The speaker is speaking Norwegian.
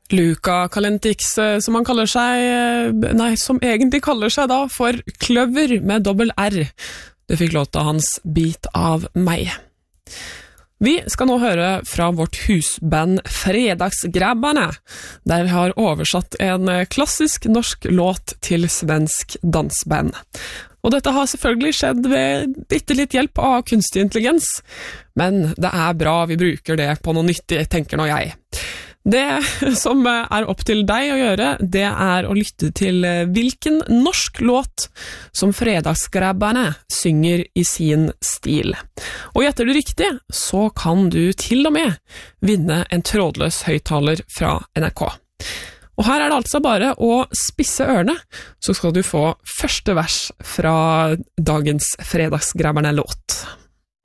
Luca Kalentix, som han kaller seg, som egentlig kaller seg da for Kløver med dobbel R. Det fikk låta hans Bit av meg. Vi skal nå høre fra vårt husband Fredagsgrabbarna. Der har oversatt en klassisk norsk låt til svensk dansband. Og dette har selvfølgelig skjedd ved bitte litt hjelp av kunstig intelligens, men det er bra vi bruker det på noe nyttig, tenker nå jeg. Det som er opp til deg å gjøre, det er å lytte til hvilken norsk låt som Fredagsgrabbarna synger i sin stil. Og gjetter du riktig, så kan du til og med vinne en trådløs høyttaler fra NRK. Og her er det altså bare å spisse ørene, så skal du få første vers fra dagens Fredagsgrabbarna-låt.